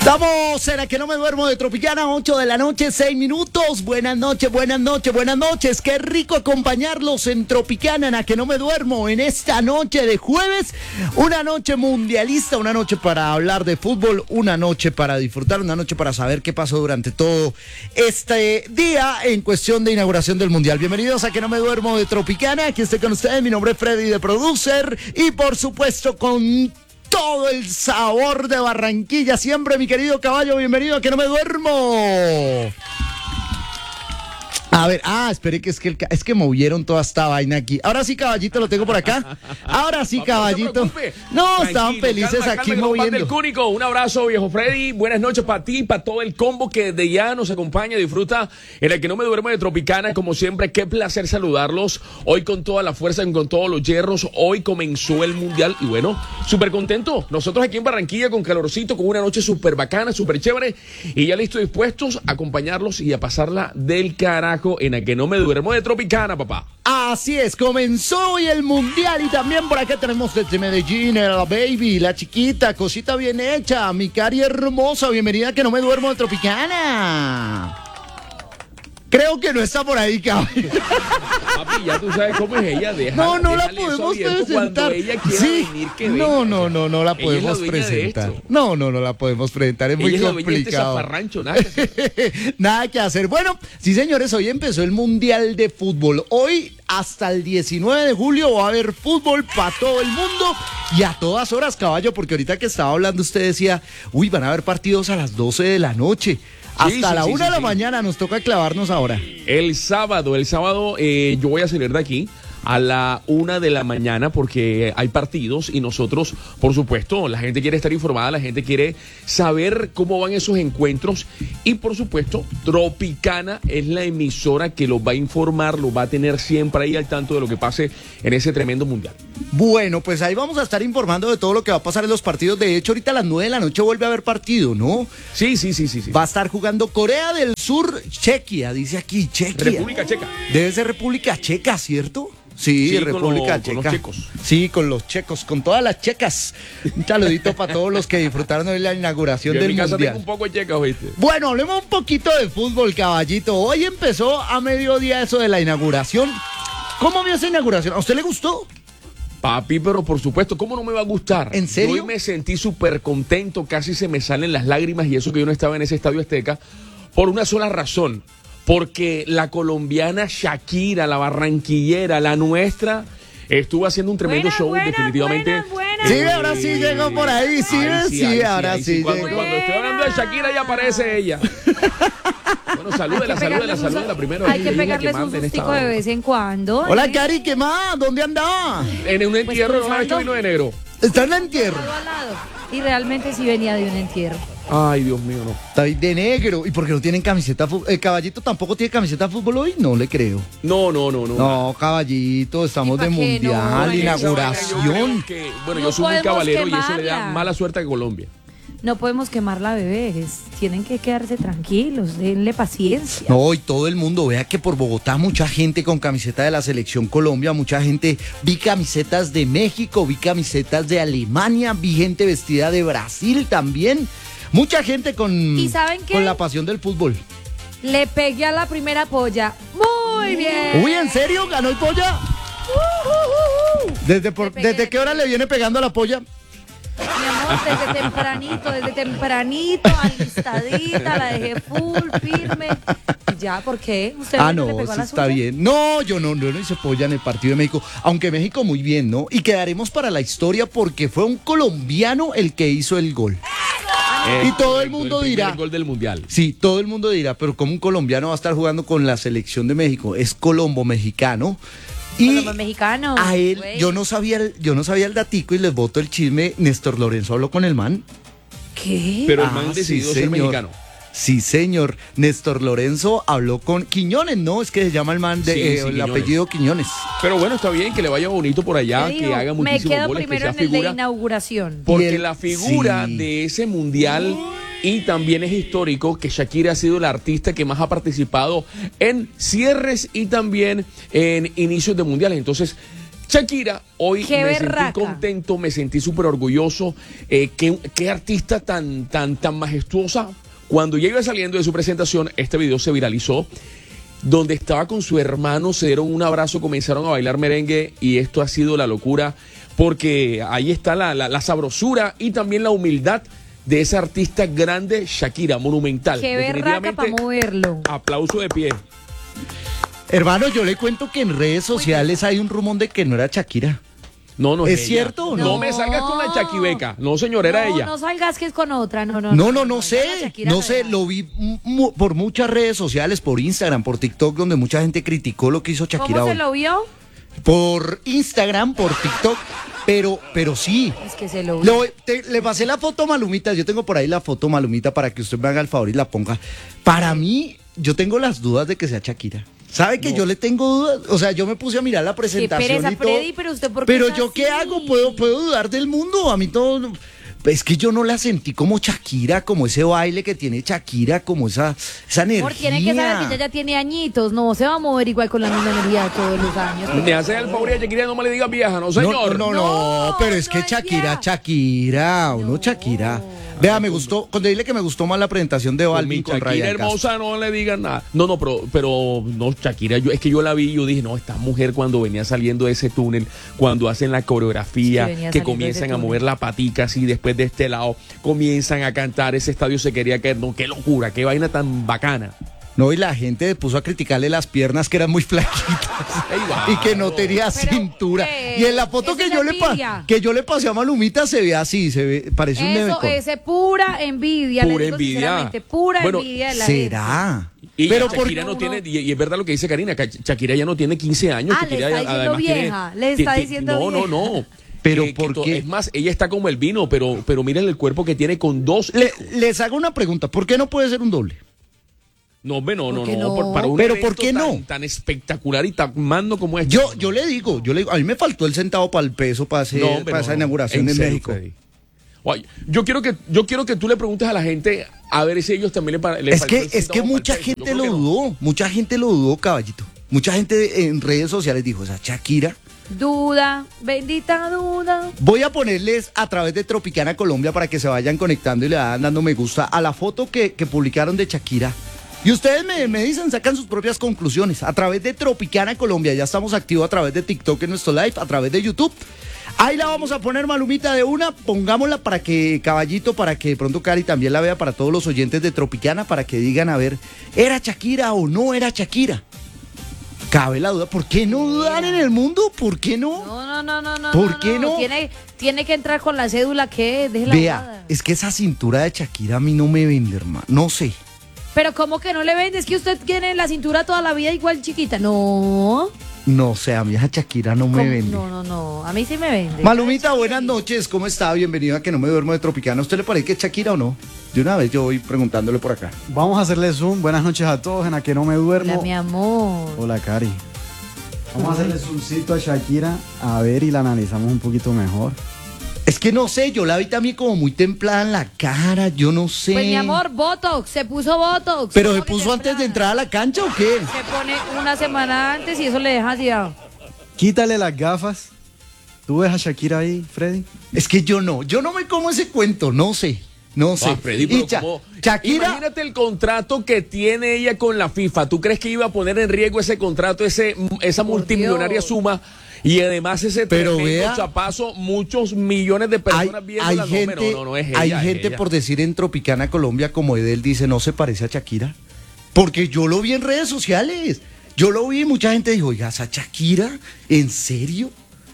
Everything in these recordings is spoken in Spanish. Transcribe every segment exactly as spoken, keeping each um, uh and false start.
Estamos en la que no me duermo de Tropicana, ocho de la noche, seis minutos. Buenas noches, buenas noches, buenas noches. Qué rico acompañarlos en Tropicana, en la que no me duermo, en esta noche de jueves. Una noche mundialista, una noche para hablar de fútbol, una noche para disfrutar, una noche para saber qué pasó durante todo este día en cuestión de inauguración del Mundial. Bienvenidos a que no me duermo de Tropicana. Aquí estoy con ustedes, mi nombre es Freddy de Producer y por supuesto con todo el sabor de Barranquilla, siempre mi querido caballo, bienvenido a que no me duermo. A ver, ah, espere que es que el, es que movieron toda esta vaina aquí. Ahora sí, caballito, lo tengo por acá. Ahora sí, caballito. No, no estaban felices calma, aquí calma, moviendo. Del Cúnico, un abrazo, viejo Freddy. Buenas noches para ti, para todo el combo que de ya nos acompaña, disfruta en el que no me duermo de Tropicana. Como siempre, qué placer saludarlos. Hoy con toda la fuerza, con todos los hierros. Hoy comenzó el Mundial y bueno, súper contento. Nosotros aquí en Barranquilla con calorcito, con una noche súper bacana, súper chévere. Y ya listos, dispuestos a acompañarlos y a pasarla del carajo en el que no me duermo de Tropicana, papá. Así es, comenzó hoy el Mundial y también por acá tenemos desde Medellín, la baby, la chiquita, cosita bien hecha, mi cari hermosa, bienvenida a que no me duermo de Tropicana. Creo que no está por ahí, cabrón. Papi, ya tú sabes cómo es ella. Deja, no, no la podemos presentar. Ella sí, venir, que no, venga, no, o sea, no, no la podemos presentar. No, no, no la podemos presentar. Es ella muy es complicado. La zafarrancho, nada, que nada que hacer. Bueno, sí, señores, hoy empezó el Mundial de Fútbol. Hoy hasta el diecinueve de julio va a haber fútbol para todo el mundo y a todas horas, caballo, porque ahorita que estaba hablando usted decía, uy, van a haber partidos a las doce de la noche. Hasta sí, sí, la una sí, de la sí. mañana nos toca clavarnos ahora. El sábado, el sábado eh, yo voy a salir de aquí a la una de la mañana porque hay partidos y nosotros, por supuesto, la gente quiere estar informada, la gente quiere saber cómo van esos encuentros y por supuesto, Tropicana es la emisora que los va a informar, los va a tener siempre ahí al tanto de lo que pase en ese tremendo mundial. Bueno, pues ahí vamos a estar informando de todo lo que va a pasar en los partidos. De hecho, ahorita a las nueve de la noche vuelve a haber partido, ¿no? Sí, sí, sí, sí, sí. Va a estar jugando Corea del Sur, Chequia, dice aquí, Chequia. República Checa. Debe ser República Checa, ¿cierto? Sí, sí, República con lo, Checa. Con los checos. Sí, con los checos, con todas las checas. Un saludito para todos los que disfrutaron hoy la inauguración Yo del en mi casa Mundial. Tengo un poco de checas, ¿oíste? Bueno, hablemos un poquito de fútbol, caballito. Hoy empezó a mediodía eso de la inauguración. ¿Cómo vio esa inauguración? ¿A usted le gustó? Papi, pero por supuesto, ¿cómo no me va a gustar? ¿En serio? Hoy me sentí súper contento, casi se me salen las lágrimas y eso que yo no estaba en ese Estadio Azteca, por una sola razón. Porque la colombiana Shakira, la barranquillera, la nuestra, estuvo haciendo un tremendo buenas, show, buenas, definitivamente. Buenas, buenas. Sí, ahora sí llegó por ahí, sí, Ay, sí, sí, ay, ahora sí, sí, sí. Cuando, llegó. cuando estoy hablando de Shakira ya aparece ella. Bueno, salúdela, salúdela, salúdela primero. Hay que pegarles un sustico de vez en cuando. Hola, ¿eh? Cari, ¿qué más? ¿Dónde andaba? En un entierro, pues, no la que vino de negro. Está en el entierro. Lado a lado. Y realmente sí venía de un entierro. Ay, Dios mío, no. Está ahí de negro. ¿Y por qué no tienen camiseta de fútbol? ¿El caballito tampoco tiene camiseta de fútbol hoy? No le creo. No, no, no, no. No, caballito, estamos ¿Y de pa' qué mundial, no? inauguración. Yo creo que, bueno, No yo soy un podemos caballero y eso le da quemarla. mala suerte a Colombia. No podemos quemarla, bebés. Tienen que quedarse tranquilos, denle paciencia. No, y todo el mundo, vea que por Bogotá mucha gente con camiseta de la Selección Colombia, mucha gente, vi camisetas de México, vi camisetas de Alemania, vi gente vestida de Brasil también. Mucha gente con, ¿Y saben qué? con la pasión del fútbol. Le pegué a la primera polla. Muy bien. Uy, ¿en serio? ¿Ganó el polla? Uh, uh, uh, uh. ¿Desde, por, Le pegué, ¿desde le qué hora pegué. le viene pegando a la polla? Mi amor, desde tempranito, desde tempranito, alistadita, la dejé full, firme. Y ya, ¿por qué? ¿Usted Ah, no no, le pegó a sí la está suya? bien. No, yo no, yo no hice polla en el partido de México. Aunque México muy bien, ¿no? Y quedaremos para la historia porque fue un colombiano el que hizo el gol. Eh, Y todo el mundo primer dirá. gol del mundial. Sí, todo el mundo dirá, pero ¿cómo un colombiano va a estar jugando con la selección de México? Es colombo mexicano. Y Colombo mexicano. a él, güey. yo no sabía el, yo no sabía el datico y les boto el chisme. Néstor Lorenzo habló con el man. ¿Qué? Pero el Ah, man sí, decidió ser señor. mexicano. Sí, señor. Néstor Lorenzo habló con Quiñones, ¿no? Es que se llama el man de Sí, eh, sí, el Quiñones. apellido Quiñones. Pero bueno, está bien que le vaya bonito por allá, Te que digo, haga me muchísimos quedo goles, que primero sea en el de figura. inauguración. Porque Y el- la figura sí. de ese mundial y también es histórico que Shakira ha sido la artista que más ha participado en cierres y también en inicios de mundiales. Entonces, Shakira, hoy Qué me berraca. sentí contento, me sentí súper orgulloso. Eh, qué, qué artista tan, tan, tan majestuosa. Cuando ya iba saliendo de su presentación, este video se viralizó, donde estaba con su hermano, se dieron un abrazo, comenzaron a bailar merengue y esto ha sido la locura, porque ahí está la, la, la sabrosura y también la humildad de esa artista grande, Shakira, monumental. Qué berraca para moverlo. Aplauso de pie. Hermano, yo le cuento que en redes sociales hay un rumor de que no era Shakira. No, no ¿Es es ella. cierto o No, no? me salgas con la Chaquibeca. No, señor, era no, ella. No salgas que es con otra, no, no. No, no, no sé, era Shakira no sé, real. lo vi mu- por muchas redes sociales, por Instagram, por TikTok, donde mucha gente criticó lo que hizo Shakira ¿Cómo se hoy. lo vio? Por Instagram, por TikTok, pero, pero sí. Es que se lo vio. Lo- te- le pasé la foto Malumita, yo tengo por ahí la foto Malumita para que usted me haga el favor y la ponga. Para mí, yo tengo las dudas de que sea Shakira. ¿Sabe que yo le tengo dudas? O sea, yo me puse a mirar la Qué presentación pereza, y todo. Freddy, pero usted por qué Pero es yo qué así? hago, puedo, puedo dudar del mundo. A mí todo. Es que yo no la sentí como Shakira, como ese baile que tiene Shakira, como esa, esa energía. Amor, tiene que saber que ella ya tiene añitos, no se va a mover igual con la misma energía de todos los años. Me hace el favor y a Shakira no me le diga vieja, no, señor. No, no, no, No, pero es no que es Shakira, vieja. Shakira, uno No. Shakira. Vea, me gustó, cuando dile que me gustó más la presentación de Con Balvin mi con Shakira Ryan Castro. hermosa no le digan nada. No, no, pero, pero no, Shakira, yo, es que yo la vi y yo dije, no, esta mujer cuando venía saliendo de ese túnel, cuando hacen la coreografía, Sí, venía que saliendo de comienzan ese a túnel. mover la patica así, después de este lado, comienzan a cantar, ese estadio se quería caer, no, qué locura, qué vaina tan bacana. No, y la gente puso a criticarle las piernas que eran muy flaquitas Ey, va. y que no tenía Pero, cintura. ¿qué? Y en la foto Esa que es yo, le pa- envidia. que yo le pasé a Malumita se ve así, se ve, parece un Eso nevecón. es pura envidia, Pura le digo envidia. sinceramente, pura Bueno, envidia de la gente. ¿Será? Y Pero ya por Shakira no uno- tiene, y, y es verdad lo que dice Karina, que Shakira ya no tiene quince años. Ah, le Shakira está ya- diciendo además tiene- vieja, le está ti- ti- diciendo No, no, vieja. no. Pero Que- que ¿por to- qué? Es más, ella está como el vino, pero, pero miren el cuerpo que tiene con dos. Le- les hago una pregunta, ¿por qué no puede ser un doble? No, hombre, no, no, ¿Por qué no, no? por- para un Pero evento ¿por qué tan, no? tan espectacular y tan mando como este. Yo, yo le digo, yo le digo, a mí me faltó el centavo para el peso para, hacer, No, hombre, para no, esa no. inauguración en, serio, México. Freddy. Oye, yo quiero que yo quiero que tú le preguntes a la gente a ver si ellos también le, pa- le Es faltó que, el es que centavo para mucha el peso. Yo gente creo lo que no. dudó, mucha gente lo dudó, caballito. Mucha gente en redes sociales dijo, o sea, Shakira. Duda, bendita duda. Voy a ponerles a través de Tropicana Colombia para que se vayan conectando y le vayan dando me gusta a la foto que, que publicaron de Shakira. Y ustedes me, me dicen, sacan sus propias conclusiones. A través de Tropicana Colombia, ya estamos activos a través de TikTok en nuestro live, a través de YouTube. Ahí la vamos a poner, Malumita, de una. Pongámosla para que, caballito, para que de pronto Cari también la vea, para todos los oyentes de Tropicana, para que digan, a ver, ¿era Shakira o no era Shakira? Cabe la duda. ¿Por qué no dudar en el mundo? ¿Por qué no? No, no, no, no, no. ¿Por qué no? Tiene, tiene que entrar con la cédula que es, déjela Vea, bobada. es que esa cintura de Shakira a mí no me vende, hermano. No sé. Pero ¿cómo que no le vende? Es que usted tiene la cintura toda la vida igual chiquita. No. No sé, a mí esa Shakira no me ¿Cómo? vende. No, no, no. A mí sí me vende. Malumita, buenas noches. ¿Cómo está? Bienvenido a Que No Me Duermo de Tropicana. ¿A usted le parece que es Shakira o no? De una vez yo voy preguntándole por acá. Vamos a hacerle zoom. Buenas noches a todos en A Que No Me Duermo. Hola, mi amor. Hola, Cari. Vamos a hacerle zoomcito a Shakira a ver y la analizamos un poquito mejor. Es que no sé, yo la vi también como muy templada en la cara, yo no sé. Pues mi amor, Botox, se puso Botox. ¿Pero ¿Cómo se que puso antes de temprana? entrar a la cancha o qué? Se pone una semana antes y eso le deja así. ah. Quítale las gafas. ¿Tú ves a Shakira ahí, Freddy? Es que yo no, yo no me como ese cuento, no sé, no sé. Ah, Freddy, pero Y Cha- ¿cómo? Shakira, Imagínate el contrato que tiene ella con la FIFA. ¿Tú crees que iba a poner en riesgo ese contrato, ese, esa Por multimillonaria Dios. suma? Y además ese Pero tremendo vea, chapazo, muchos millones de hay, personas viéndola. hay No, hombre, gente, no, no, no es ella, hay es gente ella. por decir en Tropicana Colombia, como Edel dice, no se parece a Shakira. Porque yo lo vi en redes sociales. Yo lo vi y mucha gente dijo, oiga, ¿esa Shakira? ¿En serio?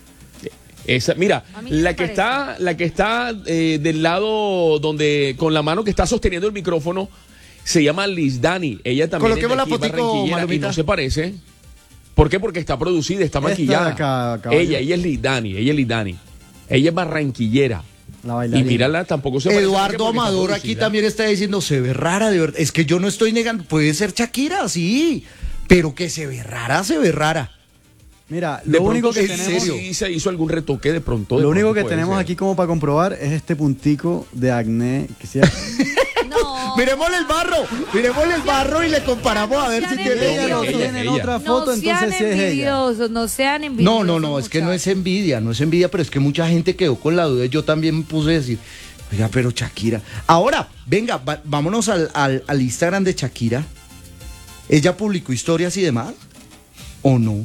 Esa, mira, A mí sí la me que parece. está, la que está eh, del lado donde, con la mano que está sosteniendo el micrófono, se llama Liz Dani. Ella también Coloquemos es de aquí, la fotico, barranquillera, y Malumita. no se parece. ¿Por qué? Porque está producida, está Esta de maquillada. acá, caballo. ella, ella es Liz Dani, ella es Liz Dani. Ella es barranquillera. La Y bailarina. mírala, tampoco se parece. ¿Por qué? Eduardo Porque está Amador aquí producida. también está diciendo, se ve rara, de verdad. Es que yo no estoy negando, puede ser Shakira, sí, pero que se ve rara, se ve rara. Mira, De lo único pronto que sí, tenemos, sí se hizo algún retoque de pronto. de lo único pronto que puede tenemos ser. aquí como para comprobar es este puntico de acné que se llama- No. Miremosle el barro, miremosle el barro y le comparamos a ver No si sean tiene Ella no envidiosos. tiene en ella. otra foto, No sean entonces sí es ella. envidiosos, no sean envidiosos. No, no, no, es que no es muchachos. envidia, no es envidia, pero es que mucha gente quedó con la duda. Yo también me puse a decir, oiga, pero Shakira. Ahora, venga, va- vámonos al, al, al Instagram de Shakira. ¿Ella publicó historias y demás? ¿O no?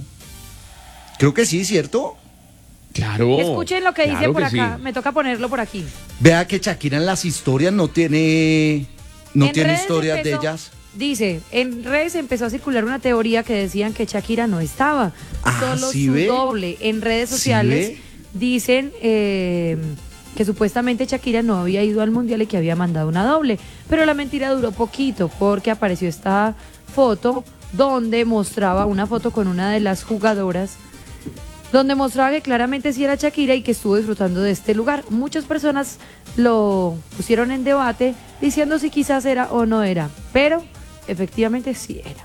Creo que sí, ¿cierto? Claro. Escuchen lo que dice claro por que acá. sí. Me toca ponerlo por aquí. Vea que Shakira en las historias no tiene, no En tiene redes historias empezó- de ellas. Dice, en redes empezó a circular una teoría que decían que Shakira no estaba, Ah, solo ¿sí su ve? doble. En redes ¿Sí sociales ve? dicen eh, que supuestamente Shakira no había ido al mundial y que había mandado una doble, pero la mentira duró poquito porque apareció esta foto donde mostraba una foto con una de las jugadoras donde mostraba que claramente sí era Shakira y que estuvo disfrutando de este lugar. Muchas personas lo pusieron en debate diciendo si quizás era o no era, pero efectivamente sí era.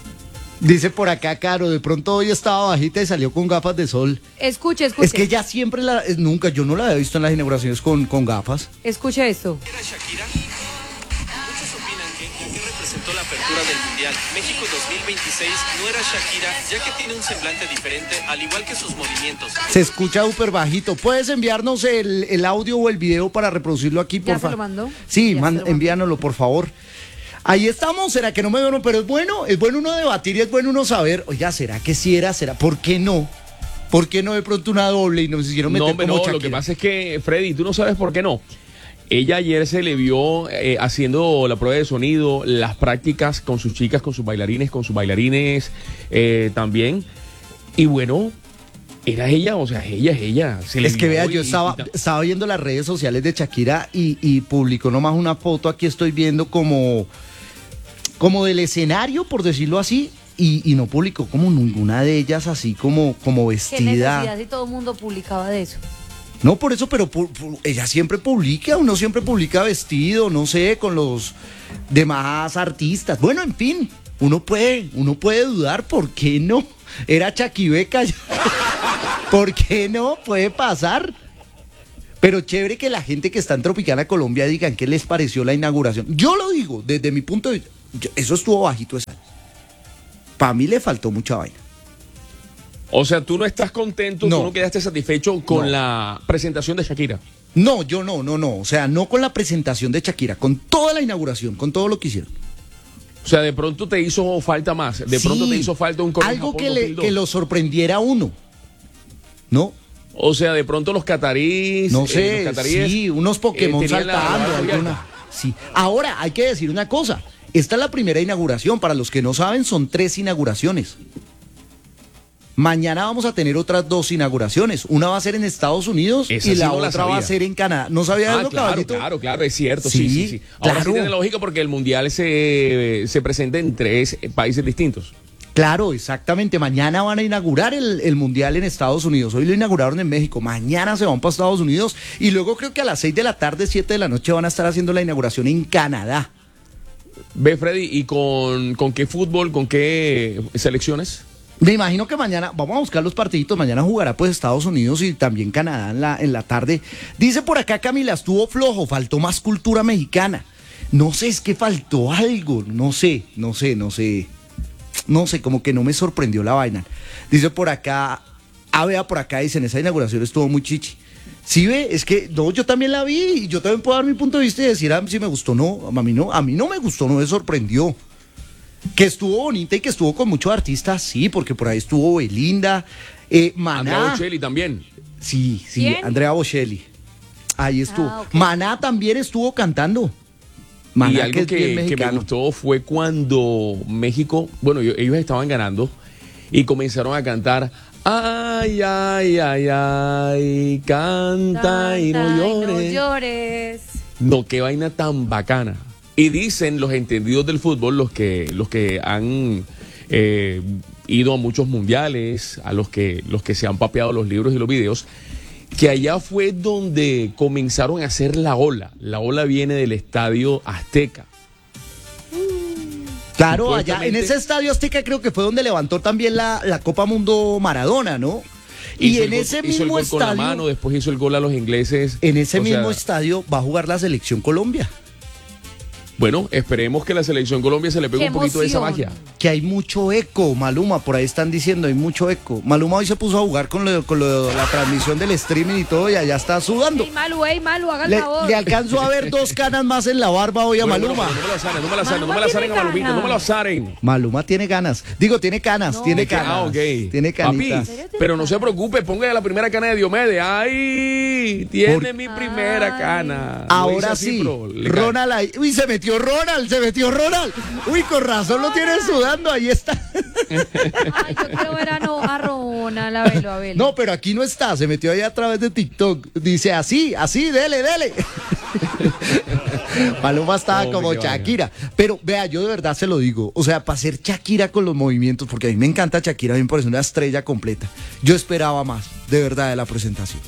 Dice por acá, Caro, de pronto hoy estaba bajita y salió con gafas de sol. Escuche, escuche. Es que ella siempre la, eh, nunca, yo no la había visto en las inauguraciones con, con gafas. Escuche esto. ¿Era Shakira? Muchos opinan que, ya que representó la apertura del Mundial, México dos mil veintiséis no era Shakira, ya que tiene un semblante diferente, al igual que sus movimientos. Se escucha súper bajito. ¿Puedes enviarnos el, el audio o el video para reproducirlo aquí, por ¿Ya se favor? lo mandó? Sí, Ya man- se lo mandó. envíanoslo, por favor. Ahí estamos, ¿será que no me vieron? Pero es bueno, es bueno uno debatir y es bueno uno saber, oiga, ¿será que sí era? ¿Será? ¿Por qué no? ¿Por qué no de pronto una doble y nos hicieron meter No, pero como no, lo Shakira? que pasa es que, Freddy, tú no sabes por qué no. Ella ayer se le vio eh, haciendo la prueba de sonido, las prácticas con sus chicas, con sus bailarines, con sus bailarines eh, también. Y bueno, era ella, o sea, ella es ella. Se le Es que vio vea, y- yo estaba, y ta- estaba viendo las redes sociales de Shakira y, y publicó nomás una foto, aquí estoy viendo como, como del escenario, por decirlo así, y, y no publicó como ninguna de ellas así como, como ¿Qué vestida. necesidad si todo el mundo publicaba de eso? No, por eso, pero pu- pu- ella siempre publica, uno siempre publica vestido, no sé, con los demás artistas. Bueno, en fin, uno puede, uno puede dudar, ¿por qué no? Era Chaquibeca, ¿por qué no? Puede pasar. Pero chévere que la gente que está en Tropicana Colombia digan qué les pareció la inauguración. Yo lo digo, desde mi punto de vista, yo- eso estuvo bajito esa vez. Para mí le faltó mucha vaina. O sea, tú no estás contento, No. tú no quedaste satisfecho con No. la presentación de Shakira. No, yo no, no, no. O sea, no con la presentación de Shakira, con toda la inauguración, con todo lo que hicieron. O sea, de pronto te hizo falta más, de pronto Sí, te hizo falta un Corea algo Japón que, le, dos mil dos. que lo sorprendiera a uno. ¿No? O sea, de pronto los catarís, No eh, sé, los catarís, sí, unos Pokémon eh, tenían la saltando. barra abierta. alguna- sí. Ahora, hay que decir una cosa. Esta es la primera inauguración. Para los que no saben, son tres inauguraciones. Mañana vamos a tener otras dos inauguraciones. Una va a ser en Estados Unidos Esa y sí la no la otra va a sabía. ser en Canadá. ¿No sabía Ah, eso, claro, caballito? claro, claro, es cierto, sí, Sí, sí, sí. Ahora claro. sí tiene lógica porque el mundial se, se presenta en tres eh, países distintos. Claro, exactamente. Mañana van a inaugurar el, el Mundial en Estados Unidos. Hoy lo inauguraron en México. Mañana se van para Estados Unidos. Y luego creo que a las seis de la tarde, siete de la noche van a estar haciendo la inauguración en Canadá. Ve, Freddy, ¿y con, con qué fútbol, con qué selecciones? Me imagino que mañana, vamos a buscar los partiditos, mañana jugará pues Estados Unidos y también Canadá en la, en la tarde. Dice por acá Camila, estuvo flojo, faltó más cultura mexicana. No sé, es que faltó algo, no sé, no sé, no sé. No sé, como que no me sorprendió la vaina. Dice por acá, a vea por acá, dicen, esa inauguración estuvo muy chichi. Sí, ve, es que no, yo también la vi y yo también puedo dar mi punto de vista y decir ah, si me gustó o no. A mí no, a mí no me gustó, no me sorprendió. Que estuvo bonita y que estuvo con muchos artistas, sí, porque por ahí estuvo Belinda, eh, Andrea Maná. Bocelli también. Sí, sí, ¿Quién? Andrea Bocelli. Ahí estuvo. Ah, ok. Maná también estuvo cantando. Maná, y algo es que, bien que me mexicano. gustó fue cuando México, bueno, yo- ellos estaban ganando y comenzaron a cantar, ay, ay, ay, ay, canta y no Canta llores. llores. No, qué vaina tan bacana. Y dicen los entendidos del fútbol, los que, los que han eh, ido a muchos mundiales, a los que, los que se han papeado los libros y los videos, que allá fue donde comenzaron a hacer la ola. La ola viene del Estadio Azteca. Claro, allá en Supuestamente- ese estadio Azteca creo que fue donde levantó también la, la Copa Mundo Maradona, ¿no? Y Hizo en el gol- ese hizo el mismo gol con la estadio, mano, después hizo el gol a los ingleses. en ese O mismo sea, estadio va a jugar la selección Colombia. Bueno, esperemos que la selección Colombia se le pegue ¡Qué un poquito de esa emoción! magia. Que hay mucho eco, Maluma, por ahí están diciendo, hay mucho eco. Maluma hoy se puso a jugar con, lo, con lo, la transmisión del streaming y todo y allá está sudando. Ey, Malu, ey, Malu, haga el Le, favor. le alcanzo a ver dos canas más en la barba hoy a Bueno, Maluma. bueno, no me lo azaren, no me lo azaren, no me Maluma lo azaren a tiene Malumita, no me lo azaren. Maluma tiene ganas. Digo, tiene canas, No. tiene ¿De qué? canas. Ah, ok. Tiene canitas. ¿En serio tiene Pero no se canas? preocupe, ponga la primera cana de Diomedes. ¡Ay! Tiene Por- mi primera Ay. cana. Lo hice Ahora así, sí, pero le cae. Ronald ahí. Uy, se metió Ronald, se metió Ronald. Uy, con razón lo tiene sudando, ahí está. Ay, yo quiero ver a, no, a Ronald, a verlo, a verlo. No, pero aquí no está, se metió ahí a través de TikTok. Dice así, así, dele, dele. Maluma estaba No, como qué vaina. Shakira. Pero vea, yo de verdad se lo digo. O sea, para ser Shakira con los movimientos, porque a mí me encanta Shakira, a mí me parece una estrella completa. Yo esperaba más, de verdad, de la presentación.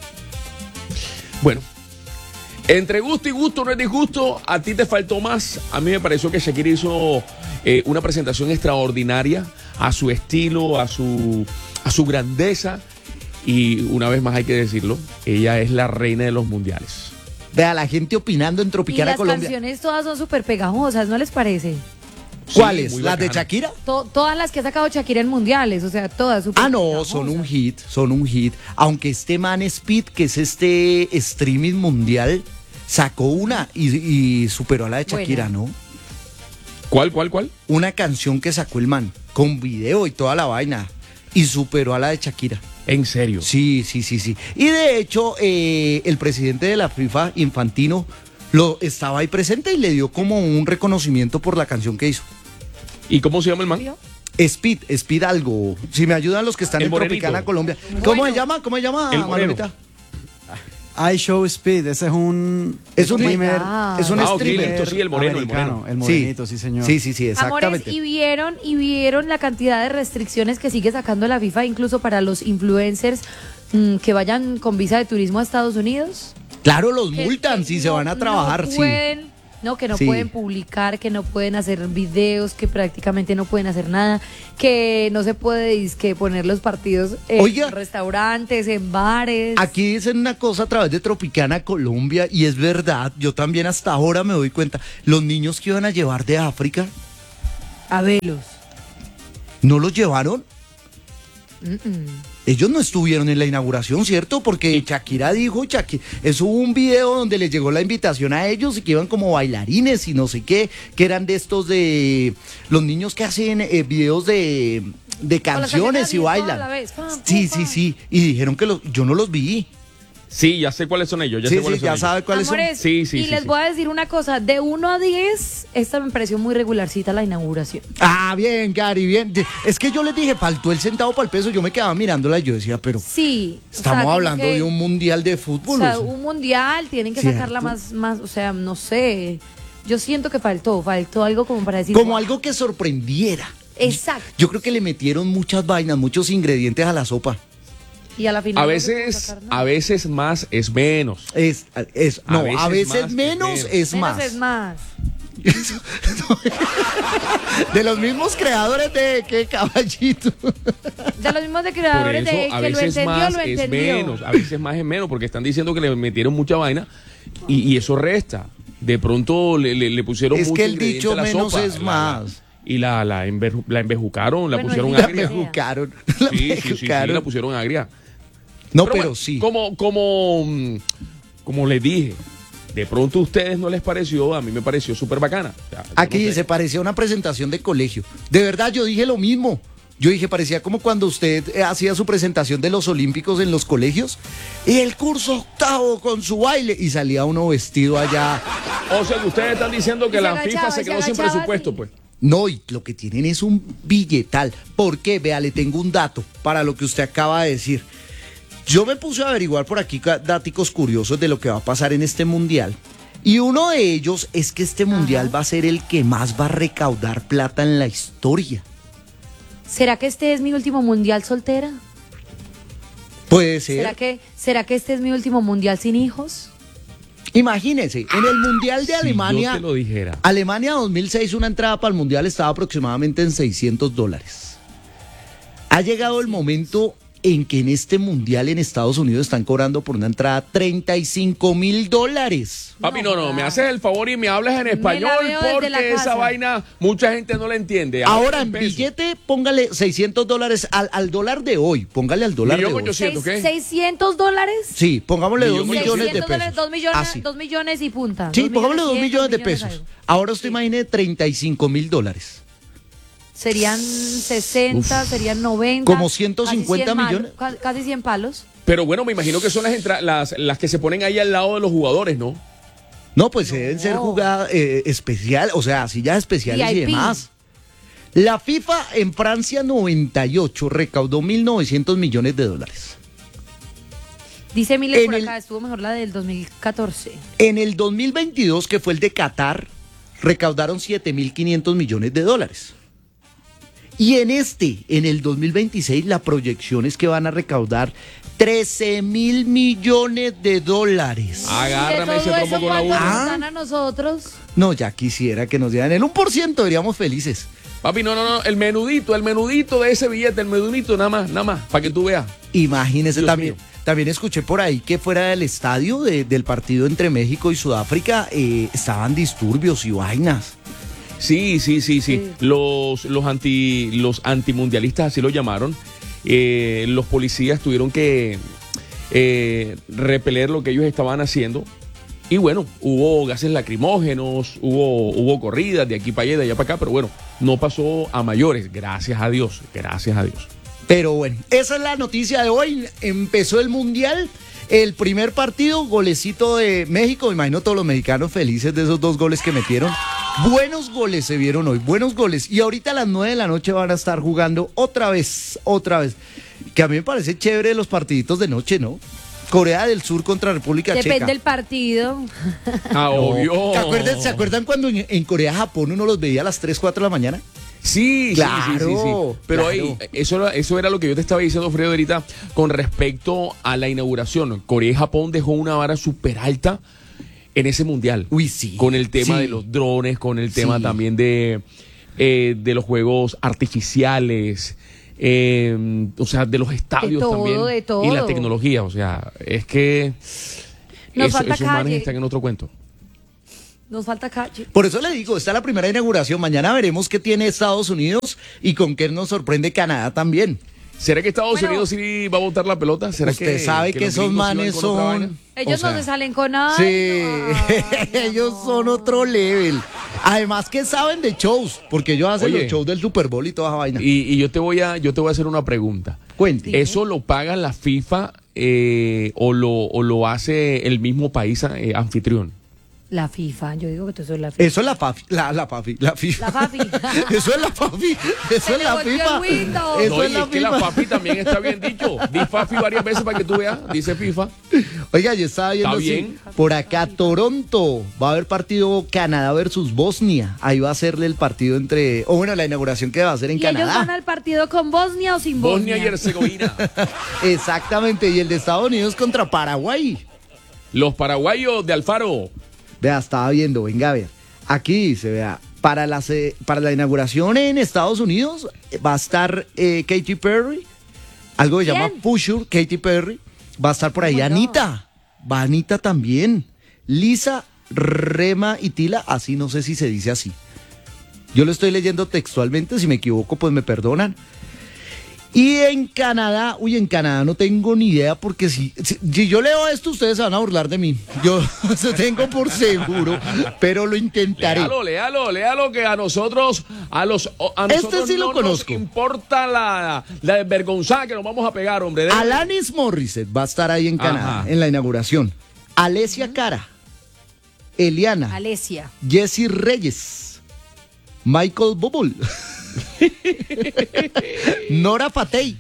Bueno, entre gusto y gusto no es disgusto, a ti te faltó más. A mí me pareció que Shakira hizo eh, una presentación extraordinaria a su estilo, a su, a su grandeza. Y una vez más hay que decirlo, ella es la reina de los mundiales. Vea, la gente opinando en Y Tropicana las Colombia. canciones todas son súper pegajosas, ¿no les parece? ¿Cuáles? Sí, muy ¿Las de bacana. Shakira? To- todas las que ha sacado Shakira en mundiales, o sea, todas súper Ah, no, pegajosas. son un hit, son un hit. Aunque este man Speed, que es este streaming mundial, sacó una y, y superó a la de Shakira, Buena. ¿no? ¿Cuál, cuál, cuál? Una canción que sacó el man, con video y toda la vaina, y superó a la de Shakira. En serio. Sí, sí, sí, sí. Y de hecho, eh, el presidente de la FIFA, Infantino, lo estaba ahí presente y le dio como un reconocimiento por la canción que hizo. ¿Y cómo se llama el man? ¿Vio? Speed, Speed algo. Si me ayudan los que están El en morenito. Tropicana Colombia. ¿Cómo se llama? ¿Cómo se llama, El moreno. Malumita? I Show Speed, ese es un Es un streamer. Ah. Es un Ah, ok, streamer. listo, sí, el moreno, el americano, moreno. el morenito, sí, señor. Sí, sí, sí, Amores, exactamente. y vieron, y vieron la cantidad de restricciones que sigue sacando la FIFA, incluso para los influencers mm, que vayan con visa de turismo a Estados Unidos. Claro, los Que- multan que si se no- van a trabajar, no sí. pueden, No, que no Sí. pueden publicar, que no pueden hacer videos, que prácticamente no pueden hacer nada, que no se puede dizque, poner los partidos en Oiga. restaurantes, en bares. Aquí dicen una cosa a través de Tropicana Colombia y es verdad, yo también hasta ahora me doy cuenta, los niños que iban a llevar de África, A velos. ¿no los llevaron? Mm-mm. Ellos no estuvieron en la inauguración, ¿cierto? Porque Shakira dijo, Shakira, eso hubo un video donde les llegó la invitación a ellos y que iban como bailarines y no sé qué, que eran de estos de los niños que hacen eh, videos de, de Con las canciones y toda bailan. la vez. Pam, pam, Sí, sí, pam. sí. Y dijeron que los, yo no los vi. Sí, ya sé cuáles son ellos. Ya Sí, sé sí, cuáles son ya ellos. sabe cuáles son. Amores, Sí, sí, y sí, les sí. voy a decir una cosa, de uno a diez, esta me pareció muy regularcita la inauguración. Ah, bien, Gary, bien. De- Es que yo les dije, faltó el centavo para el peso. Yo me quedaba mirándola y yo decía, pero Sí. o sea, estamos como hablando que- de un mundial de O fútbol. sea, o sea. un mundial, tienen que ¿Cierto? sacarla más, más, o sea, no sé. Yo siento que faltó, faltó algo como para decir. Como "Wow". algo que sorprendiera. Exacto. Yo creo que le metieron muchas vainas, muchos ingredientes a la sopa. Y a la final. A no se pudo veces, sacar nada. a veces más es menos. Es, es, A no, veces a veces más, menos es es Menos más. es más. De los mismos creadores de qué caballito. De los mismos de Por creadores eso, de a que lo veces entendió, más lo es entendió. menos. A veces más es menos porque están diciendo que le metieron mucha vaina y, y eso resta. De pronto le, le- le pusieron Es mucho que el ingrediente dicho a la menos sopa, es la- más. y la, la, embeju- la embejucaron, la Bueno, pusieron el La dicho- agria. mejucaron. La Sí, sí, sí, sí, mejucaron. la pusieron agria. No, pero, bueno, sí. Como, como, mm, como les dije, de pronto a ustedes no les pareció, a mí me pareció súper bacana. O sea, yo Aquí no sé. se parecía a una presentación de colegio. De verdad, yo dije lo mismo. Yo dije, parecía como cuando usted eh, hacía su presentación de los Olímpicos en los colegios. Y el curso octavo con su baile. Y salía uno vestido allá. O sea que ustedes están diciendo que Y se la agachaba, FIFA se y se quedó sin agachaba presupuesto, así. pues. No, y lo que tienen es un billetal. ¿Por qué? Vea, le tengo un dato para lo que usted acaba de decir. Yo me puse a averiguar por aquí ca- daticos curiosos de lo que va a pasar en este mundial. Y uno de ellos es que este mundial va a ser el que más va a recaudar plata en la historia. ¿Será que este es mi último mundial soltera? Puede ser. ¿Será que, ¿Será que este es mi último mundial sin hijos? Imagínense, en el mundial de Si Alemania. yo te lo dijera. Alemania dos mil seis, una entrada para el mundial estaba aproximadamente en seiscientos dólares. Ha llegado el momento en que en este mundial en Estados Unidos están cobrando por una entrada treinta y cinco mil dólares. Papi, no, no, jodas. me haces el favor y me hablas en español veo desde la porque esa casa. vaina mucha gente no la entiende. Ahora en pesos. billete póngale seiscientos dólares al, al dólar de hoy, póngale al dólar de Millón hoy. ochocientos. ¿qué? ¿seiscientos dólares? Sí, pongámosle dos Millón millones de seiscientos dólares, pesos. dos millones, Así. dos millones y punta. Sí, pongámosle dos cien, millones de millones pesos. algo. Ahora usted imagine treinta y cinco mil dólares. Serían sesenta, serían noventa. Como ciento cincuenta casi cien millones. malos, ca- casi cien palos. Pero bueno, me imagino que son las, entra- las, las que se ponen ahí al lado de los jugadores, ¿no? No, pues deben ser jugadas eh, especial, o sea, sillas especiales y V I P. demás. La FIFA en Francia noventa y ocho recaudó mil novecientos millones de dólares. Dice Mile En por el- acá, estuvo mejor la del dos mil catorce. En el dos mil veintidós, que fue el de Qatar, recaudaron siete mil quinientos millones de dólares. Y en este, en el dos mil veintiséis, la proyección es que van a recaudar trece mil millones de dólares. Agárrame ¿De ese todo trompo eso con la cuánto uña. nos dan a nosotros? No, ya quisiera que nos dieran el uno por ciento, seríamos felices. Papi, no, no, no, el menudito, el menudito de ese billete, el menudito, nada más, nada más, para que tú veas. Imagínese, Dios también, mío. también escuché por ahí que fuera del estadio de- del partido entre México y Sudáfrica eh, estaban disturbios y vainas. Sí, sí, sí, sí. Sí. Los, los, anti, los antimundialistas así lo llamaron. Eh, los policías tuvieron que eh, repeler lo que ellos estaban haciendo. Y bueno, hubo gases lacrimógenos, hubo, hubo corridas de aquí para allá, de allá para acá, pero bueno, no pasó a mayores, gracias a Dios, gracias a Dios. Pero bueno, esa es la noticia de hoy. Empezó el Mundial, el primer partido, golecito de México. Me imagino todos los mexicanos felices de esos dos goles que metieron. Buenos goles se vieron hoy, buenos goles. Y ahorita a las nueve de la noche van a estar jugando otra vez, otra vez. Que a mí me parece chévere los partiditos de noche, ¿no? Corea del Sur contra República Depende Checa. del partido. Ah, obvio. ¿Se acuerdan, ¿Se acuerdan cuando en, en Corea-Japón uno los veía a las tres, cuatro de la mañana? Sí, sí, Claro, sí, sí, sí. Pero claro. ahí, eso, era- eso era lo que yo te estaba diciendo, Fredo, ahorita, con respecto a la inauguración. Corea y Japón dejó una vara súper alta en ese mundial. Uy, sí. Con el tema Sí. de los drones, con el tema Sí. también de, eh, de los juegos artificiales, eh, o sea, de los estadios todo, también. de todo. Y la tecnología, o sea, es que Nos eso- falta esos manes calle. están en otro cuento. Nos falta calle. Por eso le digo, está la primera inauguración. Mañana veremos qué tiene Estados Unidos y con qué nos sorprende Canadá también. ¿Será que Estados Bueno. Unidos sí va a botar la pelota? ¿Será Usted que, sabe que, los esos gringos iban manes con otra vaina? son... Ellos o sea, no se salen con nada. Sí, Ay, ellos son otro level. Además que saben de shows, porque ellos hacen Oye. los shows del Super Bowl y toda esa vaina. Y, y yo te voy a, yo te voy a hacer una pregunta. Cuente. ¿Eso lo paga la FIFA eh, o, lo, o lo hace el mismo país eh, anfitrión? La FIFA, yo digo que tú sos la FIFA. Eso es la FAFI, la, la FAFI, la FIFA. La FAFI. Eso es la FAFI, eso Se es le la volvió FIFA. el Windows. Eso No, es y la es que la FIFA. FAFI también está bien dicho. Di FAFI varias veces para que tú veas. Dice FIFA. Oiga, yo estaba viendo Está así, bien. por acá Toronto, va a haber partido Canadá versus Bosnia. Ahí va a ser el partido entre, o bueno, la inauguración que va a ser en ¿Y ellos van Canadá. al partido con Bosnia o sin Bosnia? Bosnia y Herzegovina. Exactamente, y el de Estados Unidos contra Paraguay. Los paraguayos de Alfaro. Vea, estaba viendo, venga a ver. Aquí dice, vea, para la, ce- para la inauguración en Estados Unidos eh, va a estar eh, Katy Perry, algo que se ¿Quién? llama Pusher, Katy Perry. Va a estar por ahí Oh my God. Anita, va Anita también. Lisa, Rema y Tila, así no sé si se dice así. Yo lo estoy leyendo textualmente, si me equivoco pues me perdonan. Y en Canadá, uy, en Canadá no tengo ni idea porque si, si, si yo leo esto ustedes se van a burlar de mí. Yo se tengo por seguro, pero lo intentaré. Léalo, léalo, léalo que a nosotros, a los a Este nosotros sí lo no conozco. nos importa la, la desvergonzada que nos vamos a pegar, hombre. Dele. Alanis Morissette va a estar ahí en Canadá, Ajá. en la inauguración. Alesia Cara, Eliana, Alesia. Jesse Reyes, Michael Bublé, Nora Fatey,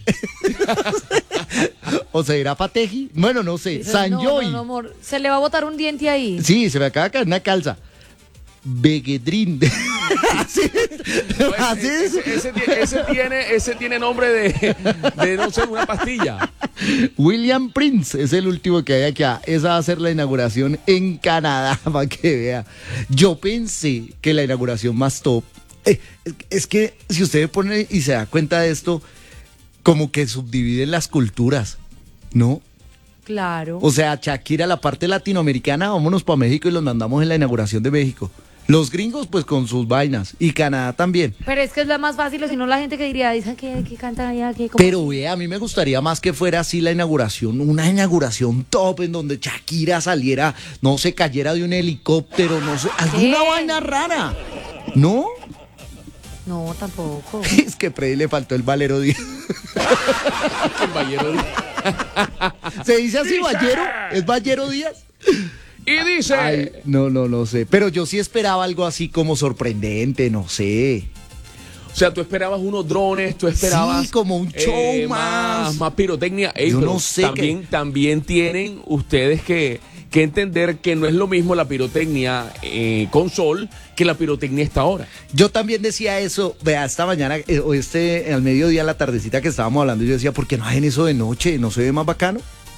o se dirá Fateji, bueno, no sé, No, Sanjoy, no, no, amor. Se le va a botar un diente ahí. sí, se me acaba de caer una calza, Begedrin, así, Pues, así es. ese, ese tie- ese tiene, ese tiene nombre de, de, no sé, una pastilla. William Prince es el último que hay acá. Esa va a ser la inauguración en Canadá, para que vea. Yo pensé que la inauguración más top. eh, es que si usted pone y se da cuenta de esto, como que subdividen las culturas, ¿no? Claro. O sea, Shakira, la parte latinoamericana, vámonos para México y los mandamos en la inauguración de México. Los gringos, pues con sus vainas. Y Canadá también. Pero es que es la más fácil, o si no la gente que diría, dicen que, que canta allá, que... Pero ve, a mí me gustaría más que fuera así la inauguración, una inauguración top en donde Shakira saliera, no se cayera de un helicóptero, no sé, alguna ¿Qué? vaina rara. ¿No? No, tampoco. Es que Freddy le faltó el Valero Díaz. El Ballero Díaz. ¿Se dice así, Ballero? ¿Es Ballero Díaz? Y dice... Ay, no, no, no sé. Pero yo sí esperaba algo así como sorprendente, no sé. O sea, tú esperabas unos drones, tú esperabas... Sí, como un show eh, más. más. Más pirotecnia. Ey, Yo pero no sé También, qué- también tienen ustedes que, que entender que no es lo mismo la pirotecnia eh, con sol que la pirotecnia esta hora. Yo también decía eso, vea, esta mañana, eh, o este, al mediodía, la tardecita que estábamos hablando, yo decía, ¿por qué no hacen eso de noche? ¿No se ve más bacano?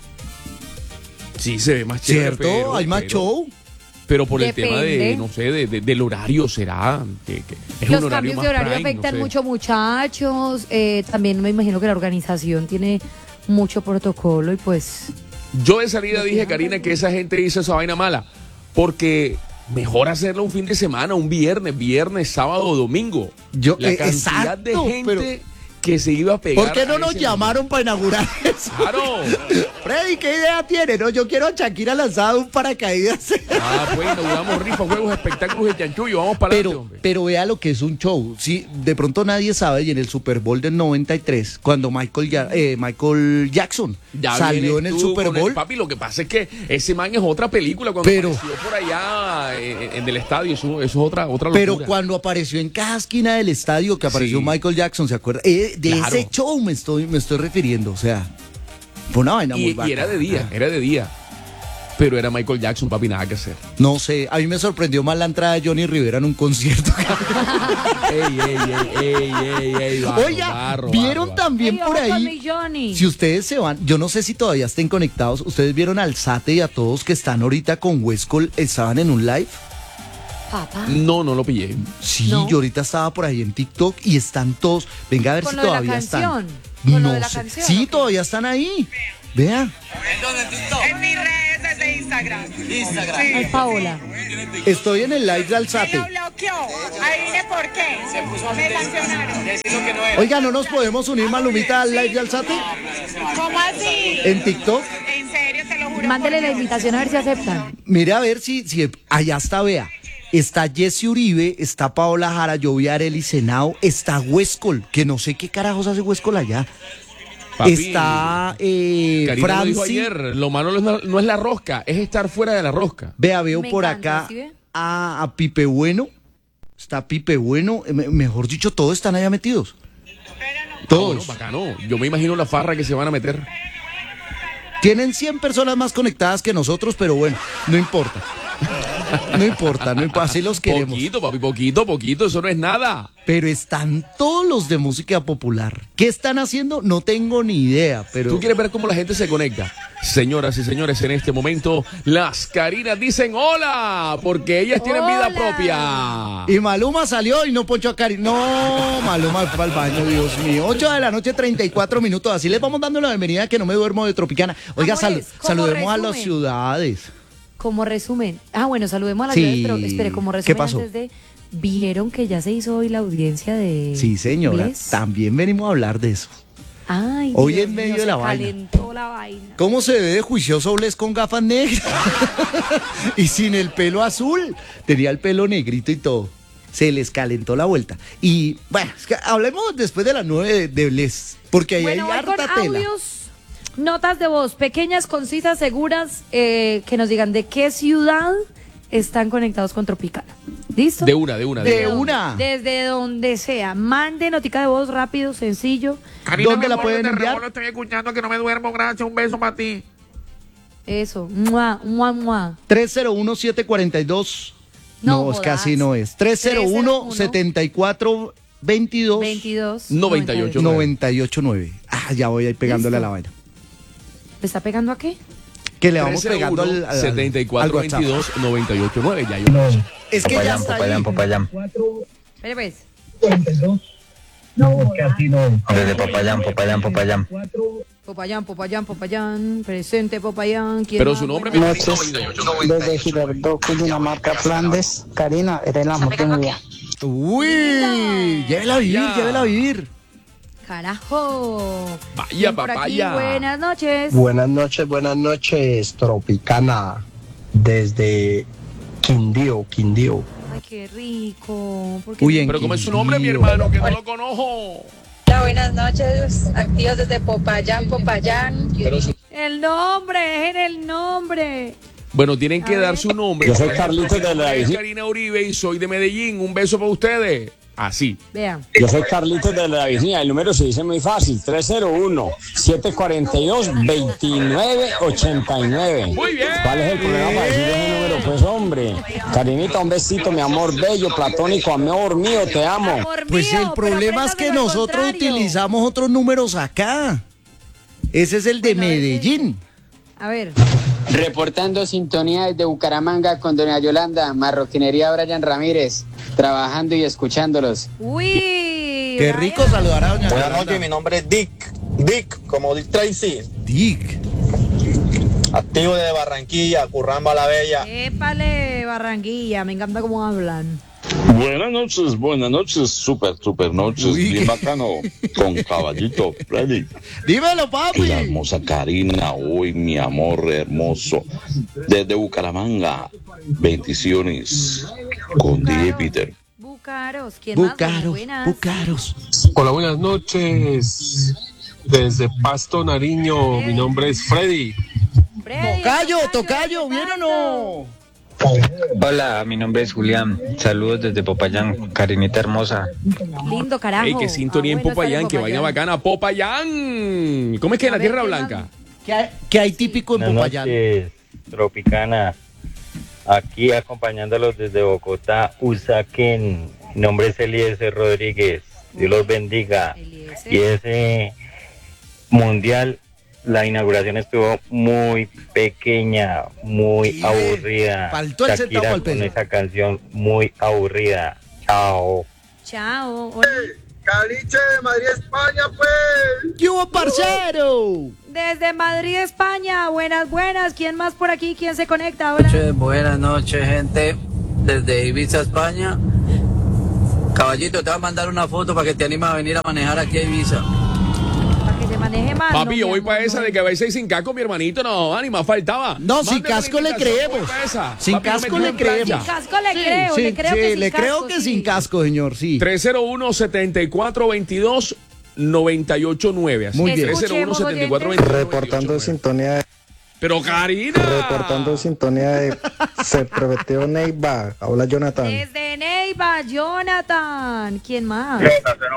Sí, se ve más chévere. ¿Cierto? pero- Hay más pero- show. Pero por el tema de, Depende. no sé, de, de- del horario será. Que, que es Los un horario cambios más de horario prime, afectan no sé. mucho muchachos. eh, también me imagino que la organización tiene mucho protocolo y pues... Yo de salida dije, Karina, que esa gente hizo esa vaina mala. Porque mejor hacerlo un fin de semana, un viernes, viernes, sábado o domingo. Yo- La eh, cantidad de exacto, gente pero- que se iba a pegar. ¿Por qué no a nos ese llamaron para inaugurar eso? Claro. Freddy, ¿qué idea tiene? No, yo quiero a Shakira lanzada de un paracaídas. Ah, pues inauguramos rifas, juegos, espectáculos de chanchullo. Vamos para adelante, Pero, hombre. pero vea lo que es un show. Sí, de pronto nadie sabe, y en el Super Bowl del noventa y tres, cuando Michael, Ya- eh, Michael Jackson Ya salió en vienes el tú Super con el- Bowl. papi, lo que pasa es que ese man es otra película cuando Pero- apareció por allá eh, en el estadio. Eso, eso es otra, otra locura. Pero cuando apareció en cada esquina del estadio, que apareció Sí. Michael Jackson, ¿se acuerda? Eh, de Claro. ese show me estoy, me estoy refiriendo, o sea, fue una vaina muy Y, y bacana. era de día, era de día. Pero era Michael Jackson, papi, nada que hacer. No sé, a mí me sorprendió más la entrada de Johnny Rivera en un concierto. ey, ey, ey, ey, ey, ey, barro, Oiga, barro, ¿vieron barro, barro. también Ey, por ojo con ahí? mi Johnny. Si ustedes se van, yo no sé si todavía estén conectados, ustedes vieron al Sate y a todos que están ahorita con Huescol, estaban en un live. Papá. No, no lo pillé. Sí, No. yo ahorita estaba por ahí en TikTok y están todos. Venga a ver Con si lo de la todavía canción. están. Con lo no de la sé. canción, Sí, ¿o qué? todavía están ahí. Vea. En mis redes de Instagram. Instagram. Ay, Paola. Estoy en el live de Me Alzate. lo bloqueó. Adivine por qué. Me sancionaron. Oiga, ¿no nos podemos unir, Malumita, al live de Alzate? ¿Cómo así? En TikTok. En serio, te lo juro. Mándele por la Dios. invitación a ver si aceptan. Mire a ver si, si allá está, vea. Está Jesse Uribe, está Paola Jara, yo vi a Arely Senao, está Huescol, que no sé qué carajos hace Huescol allá. Papi, está eh, Karina lo dijo Franci. ayer, lo malo no es, la, no es la rosca, es estar fuera de la rosca. Vea, veo Me por encanta, acá ¿sí ve? a, a Pipe Bueno. Está Pipe Bueno. eh, me- mejor dicho, todos están allá metidos. Ah, Todos. bueno, bacano. Yo me imagino la farra que se van a meter. Tienen cien personas más conectadas que nosotros, pero bueno, no importa. No importa, no importa, así los queremos. Poquito, papi, poquito, poquito, eso no es nada. Pero están todos los de música popular. ¿Qué están haciendo? No tengo ni idea, pero... ¿Tú quieres ver cómo la gente se conecta? Señoras y señores, en este momento las Karinas dicen hola, porque ellas tienen vida Hola. propia. Y Maluma salió y no ponchó a Cari. No, Maluma fue al baño, Dios mío. ocho de la noche, treinta y cuatro minutos. Así les vamos dando la bienvenida, que no me duermo de Tropicana. Oiga, sal- Amores, como saludemos a las resumen. ciudades. Como resumen. Ah, bueno, saludemos a las Sí. ciudades, pero espere, como ¿Qué resumen pasó? antes de... ¿Vieron que ya se hizo hoy la audiencia de... Sí, señora. Bless? También venimos a hablar de eso. Ay, Hoy Dios en medio mío, de la se vaina. calentó la vaina. ¿Cómo se ve de juicioso Bless con gafas negras? Y sin el pelo azul. Tenía el pelo negrito y todo. Se les calentó la vuelta. Y bueno, es que hablemos después de las nueve de, de Bless. Porque ahí Bueno, hay voy con harta tela. audios, notas de voz, pequeñas, concisas, seguras, eh, que nos digan de qué ciudad están conectados con Tropicana. ¿Listo? De una, de una, de, De una. una. Desde donde sea. Mande notica de voz rápido, sencillo. ¿Dónde la pueden enviar? Estoy escuchando que no me duermo, gracias, un beso para ti. Eso. Mua, mua, mua. tres cero uno, siete cuatro dos. No No, es que jodas. así no es. tres cero uno, siete cuatro veintidós. veintidós. noventa y ocho. noventa y ocho nueve. Ah, ya voy ahí pegándole Listo. a la vaina. ¿Le está pegando a qué? Que le vamos pegando al, al, setenta y al cuatro WhatsApp. veintidós noventa y ocho nueve. Ya yo. Es que ya está ahí. Espere pues. Desde Popayán, Popayán, Popayán. Popayán, Popayán, Popayán, presente Popayán. ¿Quién Pero más? su nombre, Buenas mi Noches, desde Girardot, Cundinamarca, Flandes. Karina, eres la mujer de mi vida. Uy, llévela a vivir, Ya. llévela a vivir. Carajo. Vaya, ¿Quién por aquí? papaya. Buenas noches. Buenas noches, buenas noches, Tropicana, desde Quindío, Quindío. Ay, qué rico. ¿Por qué Uy, no? en Pero ¿cómo es su nombre, mi hermano? Que no lo conozco. Hola, buenas noches, activos desde Popayán, Popayán. Pero su- El nombre, es en el nombre. Bueno, tienen que A dar ver. su nombre. Yo soy Por ejemplo, Carlitos de mi la nombre es Vicin- Karina Uribe y soy de Medellín. Un beso para ustedes. Así. Vean. Yo soy Carlitos de la Vicina. El número se dice muy fácil: tres cero uno, siete cuatro dos, dos nueve ocho nueve. Muy bien. ¿Cuál es el problema para decir ese número? Pues, hombre. Karinita, un besito, mi amor bello, platónico, amor mío, te amo. Amor Pues mío, el problema pero es que apréndamelo al nosotros contrario. utilizamos otros números acá. Ese es el de Bueno, ese- Medellín. A ver. Reportando sintonía desde Bucaramanga con doña Yolanda, Marroquinería Brian Ramírez, trabajando y escuchándolos. Uy. Qué rico saludar a doña Buenas Yolanda. noches, mi nombre es Dick, Dick, como Dick Tracy, Dick. activo de Barranquilla, Curramba la Bella. Épale, Barranquilla. Me encanta cómo hablan. Buenas noches, buenas noches, super, super noches, Uy, bien qué- bacano, con Caballito Freddy Dímelo, y papi. la hermosa Karina, hoy mi amor hermoso, desde Bucaramanga, bendiciones, con D J Peter. Bucaros. ¿Quién más? Bucaros, Buenas. Bucaros. Hola, buenas noches. Desde Pasto, Nariño, mi nombre es Freddy. Freddy, Tocayo, tocayo, ¿bien o no? Hola, mi nombre es Julián. Saludos desde Popayán, Karinita hermosa. Lindo carajo. Ey, que sintonía Ah, en bueno, Popayán, estar que en vaina Popayán. bacana. Popayán. ¿Cómo es que en A la ver, Tierra ¿qué Blanca? más? ¿Qué hay, qué hay típico en Popayán? noches, Tropicana. Aquí acompañándolos desde Bogotá, Usaquén. Mi nombre es Eliezer Rodríguez. Dios los bendiga. Eliezer. Y ese mundial, la inauguración estuvo muy pequeña, muy Sí, aburrida. faltó el centavo Shakira al peso. con esa canción muy aburrida. Chao. Chao. Hola. Caliche de Madrid, España, pues. ¿Qué hubo, parcero? Desde Madrid, España. Buenas, buenas. ¿Quién más por aquí? ¿Quién se conecta ahora? Buenas noches, gente, desde Ibiza, España. Caballito, te voy a mandar una foto para que te animes a venir a manejar aquí a Ibiza. Para que se maneje más. Papi, no, yo mi voy amor, para esa no. de que vais a ir sin casco, mi hermanito. No, ni más faltaba. No, sin Mándame la casco le invitación, creemos. voy pa' esa. Sin Papi, no casco me le tiren plancha. creemos. Sin casco le creo, Sí, le creo sí, que sin le creo casco, que sí. sin casco, señor, sí. tres cero uno, siete cuatro dos dos, nueve ocho nueve. Así. Muy bien. tres cero uno, Escuchemos, siete cuatro dos dos, nueve ocho nueve. Reportando sintonía de, Pero Karina. reportando sintonía de Se Prometió Neiva. Habla Jonathan. Desde Neiva, Jonathan. ¿Quién más?